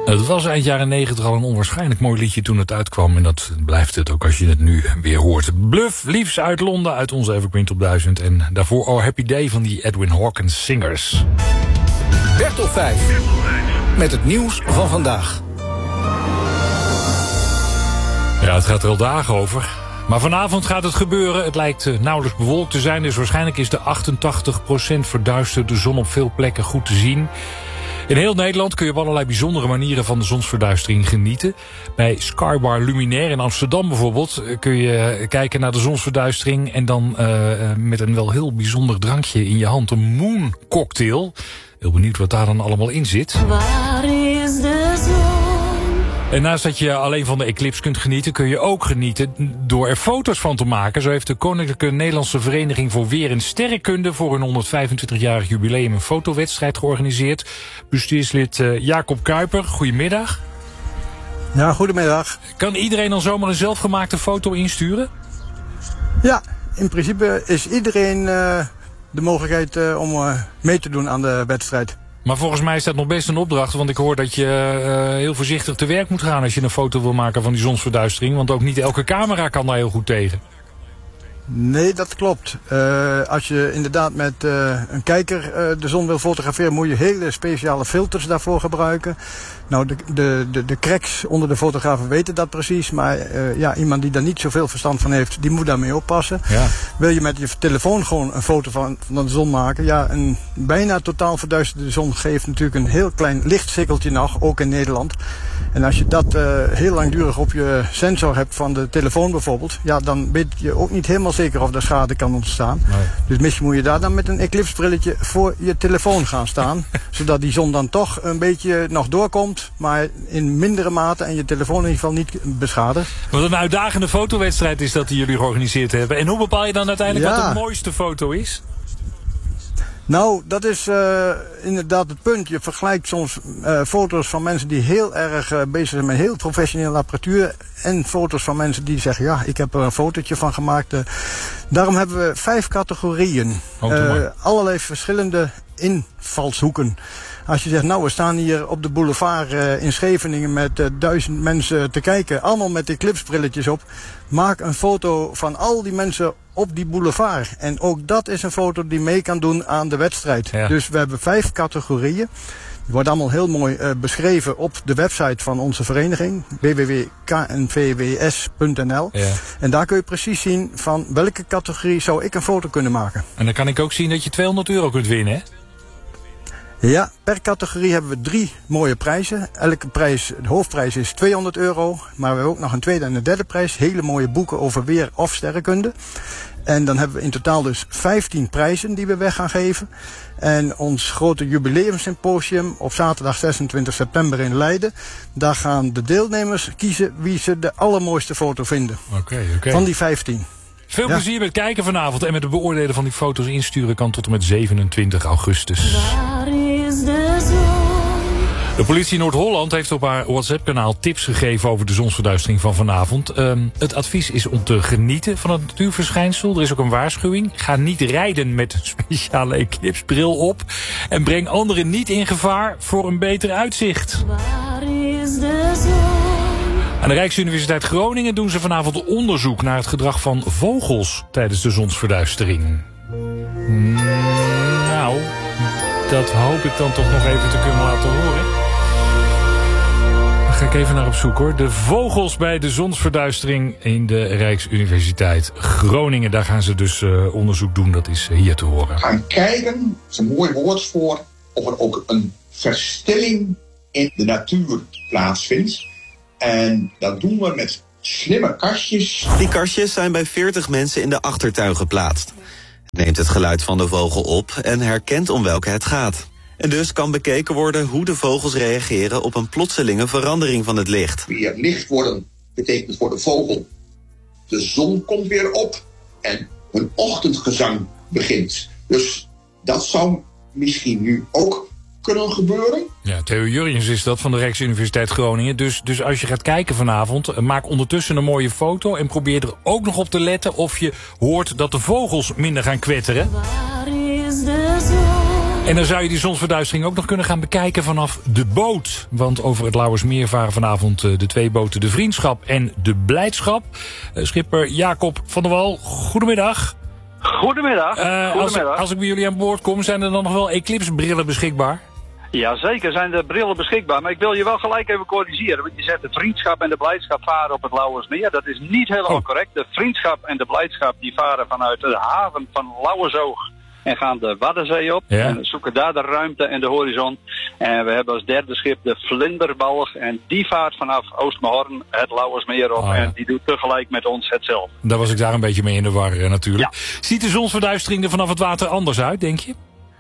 Het was eind jaren 90 al een onwaarschijnlijk mooi liedje toen het uitkwam. En dat blijft het ook als je het nu weer hoort. Bluff, liefst uit Londen, uit onze Evergreen Top 1000. En daarvoor Oh Happy Day van die Edwin Hawkins Singers. Bert op 5. Met het nieuws van vandaag. Ja, het gaat er al dagen over. Maar vanavond gaat het gebeuren. Het lijkt nauwelijks bewolkt te zijn. Dus waarschijnlijk is de 88% verduisterde zon op veel plekken goed te zien. In heel Nederland kun je op allerlei bijzondere manieren van de zonsverduistering genieten. Bij Skybar Luminaire in Amsterdam bijvoorbeeld kun je kijken naar de zonsverduistering en dan met een wel heel bijzonder drankje in je hand, een Moon Cocktail. Heel benieuwd wat daar dan allemaal in zit. Waar is de zon? En naast dat je alleen van de eclipse kunt genieten, kun je ook genieten door er foto's van te maken. Zo heeft de Koninklijke Nederlandse Vereniging voor Weer en Sterrenkunde voor hun 125-jarig jubileum een fotowedstrijd georganiseerd. Bestuurslid Jacob Kuiper, goedemiddag. Ja, goedemiddag. Kan iedereen dan zomaar een zelfgemaakte foto insturen? Ja, in principe is iedereen de mogelijkheid om mee te doen aan de wedstrijd. Maar volgens mij is dat nog best een opdracht, want ik hoor dat je heel voorzichtig te werk moet gaan als je een foto wil maken van die zonsverduistering. Want ook niet elke camera kan daar heel goed tegen. Nee, dat klopt. Als je inderdaad met een kijker de zon wil fotograferen, moet je hele speciale filters daarvoor gebruiken. Nou, de cracks onder de fotografen weten dat precies. Maar ja, iemand die daar niet zoveel verstand van heeft, die moet daarmee oppassen. Ja. Wil je met je telefoon gewoon een foto van de zon maken? Ja, een bijna totaal verduisterde zon geeft natuurlijk een heel klein lichtsikkeltje nog, ook in Nederland. En als je dat heel langdurig op je sensor hebt van de telefoon bijvoorbeeld, ja, dan weet je ook niet helemaal zeker of er schade kan ontstaan. Nee. Dus misschien moet je daar dan met een eclipsebrilletje voor je telefoon gaan staan. Zodat die zon dan toch een beetje nog doorkomt, maar in mindere mate en je telefoon in ieder geval niet beschadigt. Wat een uitdagende fotowedstrijd is dat die jullie georganiseerd hebben. En hoe bepaal je dan uiteindelijk wat de mooiste foto is? Nou, dat is inderdaad het punt. Je vergelijkt soms foto's van mensen die heel erg bezig zijn met heel professionele apparatuur. En foto's van mensen die zeggen, ja, ik heb er een fotootje van gemaakt. Daarom hebben we 5 categorieën. Allerlei verschillende invalshoeken. Als je zegt, nou, we staan hier op de boulevard in Scheveningen met 1000 mensen te kijken. Allemaal met eclipsebrilletjes op. Maak een foto van al die mensen op die boulevard. En ook dat is een foto die mee kan doen aan de wedstrijd. Ja. Dus we hebben 5 categorieën. Die wordt allemaal heel mooi beschreven op de website van onze vereniging. www.knvws.nl. Ja. En daar kun je precies zien van welke categorie zou ik een foto kunnen maken. En dan kan ik ook zien dat je €200 kunt winnen, hè? Ja, per categorie hebben we 3 mooie prijzen. Elke prijs, de hoofdprijs is €200. Maar we hebben ook nog een tweede en een derde prijs. Hele mooie boeken over weer of sterrenkunde. En dan hebben we in totaal dus 15 prijzen die we weg gaan geven. En ons grote jubileumsymposium op zaterdag 26 september in Leiden. Daar gaan de deelnemers kiezen wie ze de allermooiste foto vinden. Okay. Van die 15. Veel plezier met kijken vanavond en met het beoordelen van die foto's insturen kan tot en met 27 augustus. Waar is de zon? De politie Noord-Holland heeft op haar WhatsApp-kanaal tips gegeven over de zonsverduistering van vanavond. Het advies is om te genieten van het natuurverschijnsel. Er is ook een waarschuwing. Ga niet rijden met een speciale eclipsebril op. En breng anderen niet in gevaar voor een beter uitzicht. Waar is de zon? Aan de Rijksuniversiteit Groningen doen ze vanavond onderzoek naar het gedrag van vogels tijdens de zonsverduistering. Nou, dat hoop ik dan toch nog even te kunnen laten horen. Daar ga ik even naar op zoek, hoor. De vogels bij de zonsverduistering in de Rijksuniversiteit Groningen. Daar gaan ze dus onderzoek doen, dat is hier te horen. Gaan kijken, dat is een mooi woord voor, of er ook een verstilling in de natuur plaatsvindt. En dat doen we met slimme kastjes. Die kastjes zijn bij 40 mensen in de achtertuin geplaatst. Het neemt het geluid van de vogel op en herkent om welke het gaat. En dus kan bekeken worden hoe de vogels reageren op een plotselinge verandering van het licht. Weer licht worden betekent voor de vogel, de zon komt weer op en hun ochtendgezang begint. Dus dat zou misschien nu ook kunnen gebeuren. Ja, Theo Jurjens is dat van de Rijksuniversiteit Groningen. Dus als je gaat kijken vanavond, maak ondertussen een mooie foto en probeer er ook nog op te letten of je hoort dat de vogels minder gaan kwetteren. Waar is de zon? En dan zou je die zonsverduistering ook nog kunnen gaan bekijken vanaf de boot. Want over het Lauwersmeer varen vanavond de 2 boten de Vriendschap en de Blijdschap. Schipper Jacob van der Wal, goedemiddag. Goedemiddag. Als ik bij jullie aan boord kom, zijn er dan nog wel eclipsebrillen beschikbaar? Ja, zeker zijn de brillen beschikbaar. Maar ik wil je wel gelijk even corrigeren. Want je zegt de Vriendschap en de Blijdschap varen op het Lauwersmeer. Dat is niet helemaal correct. De Vriendschap en de Blijdschap die varen vanuit de haven van Lauwersoog. En gaan de Waddenzee op. Ja. En zoeken daar de ruimte en de horizon. En we hebben als derde schip de Vlinderbalg. En die vaart vanaf Oostmahorn het Lauwersmeer op. En die doet tegelijk met ons hetzelfde. Daar was ik daar een beetje mee in de war natuurlijk. Ja. Ziet de zonsverduistering er vanaf het water anders uit, denk je?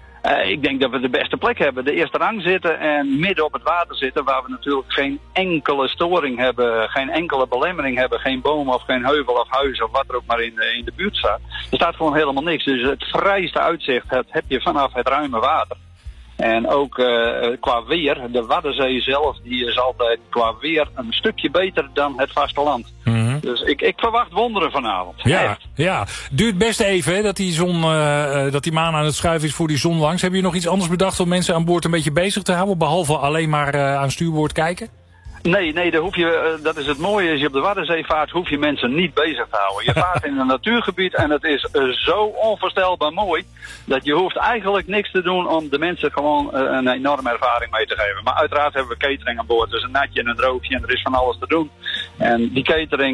Ik denk dat we de beste plek hebben. De eerste rang zitten en midden op het water zitten. Waar we natuurlijk geen enkele storing hebben. Geen enkele belemmering hebben. Geen boom of geen heuvel of huis of wat er ook maar in de buurt staat. Er staat gewoon helemaal niks. Dus het vrijste uitzicht heb je vanaf het ruime water. En ook qua weer. De Waddenzee zelf die is altijd qua weer een stukje beter dan het vasteland. Mm-hmm. Dus ik verwacht wonderen vanavond. Ja. Duurt best even hè, dat die zon, dat die maan aan het schuiven is voor die zon langs. Heb je nog iets anders bedacht om mensen aan boord een beetje bezig te houden? Behalve alleen maar aan stuurboord kijken? Nee, dat is het mooie. Als je op de Waddenzee vaart, hoef je mensen niet bezig te houden. Je vaart in een natuurgebied en het is zo onvoorstelbaar mooi dat je hoeft eigenlijk niks te doen om de mensen gewoon een enorme ervaring mee te geven. Maar uiteraard hebben we catering aan boord. Dus een natje en een droogje en er is van alles te doen. En die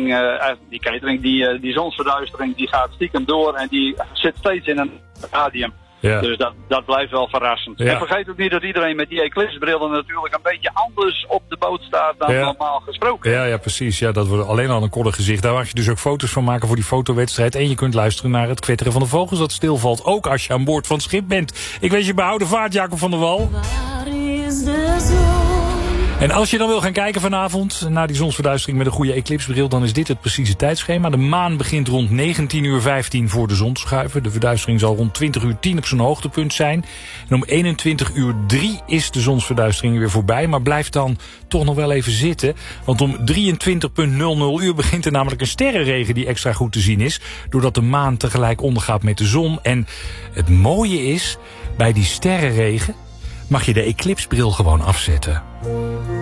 catering, die zonsverduistering, die gaat stiekem door en die zit steeds in een stadium. Ja. Dus dat blijft wel verrassend. Ja. En vergeet ook niet dat iedereen met die eclipsebrillen natuurlijk een beetje anders op de boot staat dan normaal gesproken. Ja, precies. Ja, dat wordt alleen al een koddig gezicht. Daar mag je dus ook foto's van maken voor die fotowedstrijd. En je kunt luisteren naar het kwetteren van de vogels dat stilvalt. Ook als je aan boord van het schip bent. Ik wens je behouden vaart, Jacob van der Wal. Waar is de zon? En als je dan wil gaan kijken vanavond naar die zonsverduistering met een goede eclipsbril, dan is dit het precieze tijdschema. De maan begint rond 19:15 voor de zon te schuiven. De verduistering zal rond 20:10 op zijn hoogtepunt zijn. En om 21:03 is de zonsverduistering weer voorbij. Maar blijf dan toch nog wel even zitten. Want om 23:00 begint er namelijk een sterrenregen die extra goed te zien is. Doordat de maan tegelijk ondergaat met de zon. En het mooie is, bij die sterrenregen mag je de eclipsbril gewoon afzetten.